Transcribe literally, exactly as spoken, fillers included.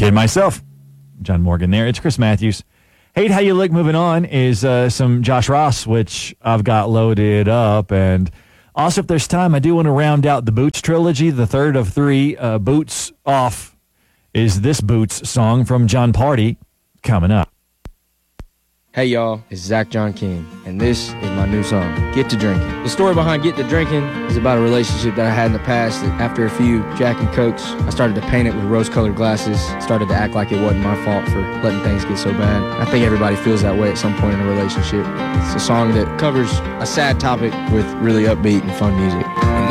kidding myself. John Morgan there. It's Chris Matthews. Hate How You Look Moving On is uh, some Josh Ross, which I've got loaded up. And also, if there's time, I do want to round out the Boots trilogy, the third of three. Uh, Boots Off is this Boots song from John Party coming up. Hey y'all, it's Zach John King, and this is my new song, Get to Drinking. The story behind Get to Drinking is about a relationship that I had in the past that after a few Jack and Cokes, I started to paint it with rose-colored glasses, started to act like it wasn't my fault for letting things get so bad. I think everybody feels that way at some point in a relationship. It's a song that covers a sad topic with really upbeat and fun music.